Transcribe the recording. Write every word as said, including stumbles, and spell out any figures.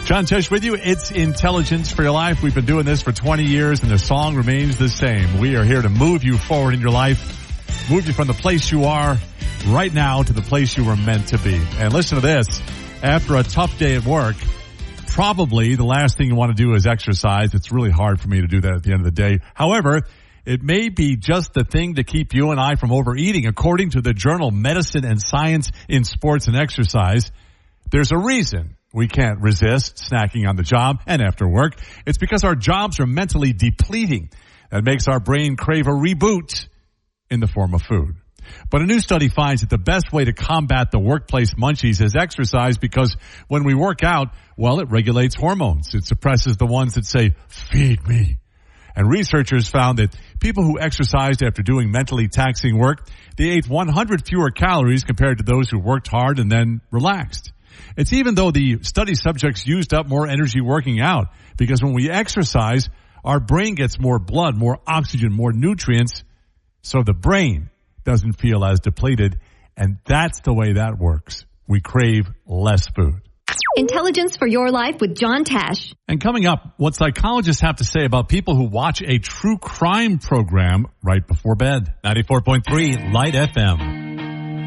John Tesh with you. It's Intelligence for Your Life. We've been doing this for twenty years, and the song remains the same. We are here to move you forward in your life, move you from the place you are right now to the place you were meant to be. And listen to this. After a tough day at work, probably the last thing you want to do is exercise. It's really hard for me to do that at the end of the day. However, it may be just the thing to keep you and I from overeating. According to the journal Medicine and Science in Sports and Exercise, there's a reason we can't resist snacking on the job and after work. It's because our jobs are mentally depleting. That makes our brain crave a reboot in the form of food. But a new study finds that the best way to combat the workplace munchies is exercise, because when we work out, well, it regulates hormones. It suppresses the ones that say, feed me. And researchers found that people who exercised after doing mentally taxing work, they ate one hundred fewer calories compared to those who worked hard and then relaxed. It's even though the study subjects used up more energy working out, because when we exercise, our brain gets more blood, more oxygen, more nutrients, so the brain doesn't feel as depleted, and that's the way that works. We crave less food. Intelligence for Your Life with John Tesh. And coming up, what psychologists have to say about people who watch a true crime program right before bed. ninety-four point three Light F M.